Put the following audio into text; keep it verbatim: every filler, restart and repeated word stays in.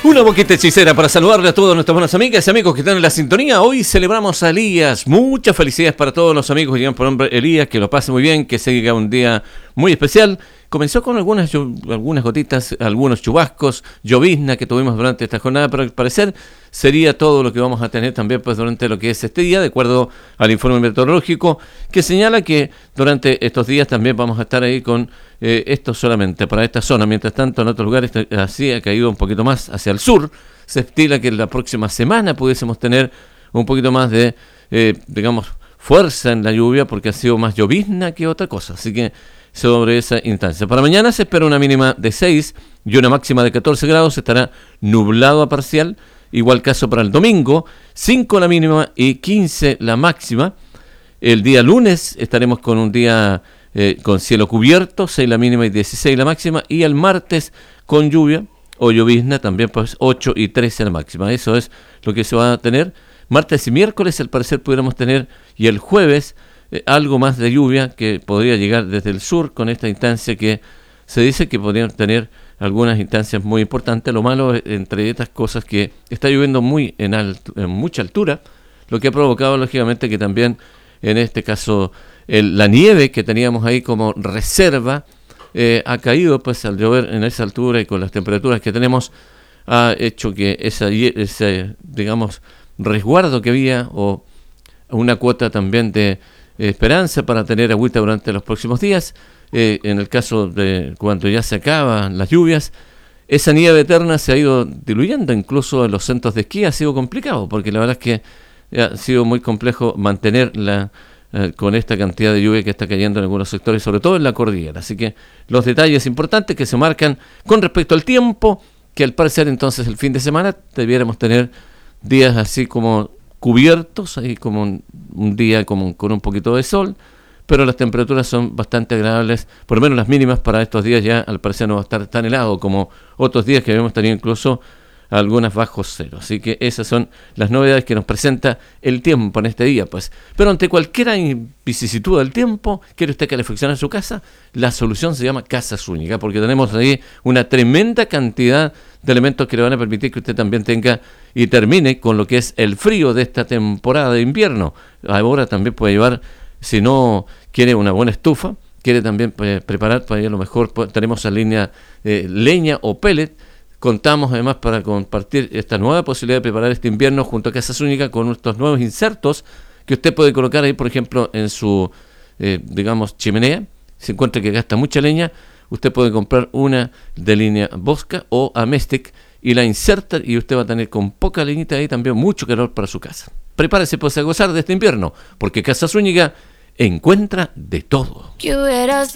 Una boquita hechicera para saludarle a todas nuestras buenas amigas y amigos que están en la sintonía. Hoy celebramos a Elías. Muchas felicidades para todos los amigos que llevan por nombre Elías. Que lo pasen muy bien, que siga un día muy especial. Comenzó con algunas, algunas gotitas, algunos chubascos, llovizna que tuvimos durante esta jornada, pero al parecer sería todo lo que vamos a tener también pues durante lo que es este día, de acuerdo al informe meteorológico, que señala que durante estos días también vamos a estar ahí con eh, esto solamente para esta zona. Mientras tanto, en otros lugares así ha caído un poquito más hacia el sur. Se estila que la próxima semana pudiésemos tener un poquito más de, eh, digamos, fuerza en la lluvia, porque ha sido más llovizna que otra cosa. Así que sobre esa instancia. Para mañana se espera una mínima de seis y una máxima de catorce grados. Estará nublado a parcial. Igual caso para el domingo, cinco la mínima y quince la máxima. El día lunes estaremos con un día eh, con cielo cubierto, seis la mínima y dieciséis la máxima. Y el martes con lluvia o llovizna, también pues ocho y trece la máxima. Eso es lo que se va a tener. Martes y miércoles al parecer pudiéramos tener, y el jueves eh, algo más de lluvia que podría llegar desde el sur con esta instancia que se dice que podrían tener algunas instancias muy importantes. Lo malo entre estas cosas que está lloviendo muy en, alto, en mucha altura, lo que ha provocado lógicamente que también en este caso el, la nieve que teníamos ahí como reserva eh, ha caído pues al llover en esa altura, y con las temperaturas que tenemos ha hecho que esa, ese digamos resguardo que había, o una cuota también de eh, esperanza para tener agüita durante los próximos días, eh, en el caso de cuando ya se acaban las lluvias, esa nieve eterna se ha ido diluyendo. Incluso en los centros de esquí ha sido complicado, porque la verdad es que ha sido muy complejo mantenerla eh, con esta cantidad de lluvia que está cayendo en algunos sectores, sobre todo en la cordillera. Así que los detalles importantes que se marcan con respecto al tiempo, que al parecer entonces el fin de semana debiéramos tener días así como cubiertos, ahí como un, un día como con un poquito de sol, pero las temperaturas son bastante agradables, por lo menos las mínimas para estos días ya al parecer no va a estar tan helado como otros días que habíamos tenido incluso algunas bajos cero. Así que esas son las novedades que nos presenta el tiempo en este día, pues. Pero ante cualquier vicisitud del tiempo, ¿quiere usted calefaccionar su casa? La solución se llama Casa Zúñiga, porque tenemos ahí una tremenda cantidad de elementos que le van a permitir que usted también tenga y termine con lo que es el frío de esta temporada de invierno. Ahora también puede llevar, si no quiere una buena estufa, quiere también pues, preparar para ir a lo mejor, pues, tenemos la línea eh, leña o pellet. Contamos además para compartir esta nueva posibilidad de preparar este invierno junto a Casa Zúñiga con estos nuevos insertos que usted puede colocar ahí, por ejemplo, en su, eh, digamos, chimenea. Si encuentra que gasta mucha leña, usted puede comprar una de línea Bosca o Amestec y la inserta, y usted va a tener con poca leñita ahí también mucho calor para su casa. Prepárese pues a gozar de este invierno, porque Casa Zúñiga encuentra de todo.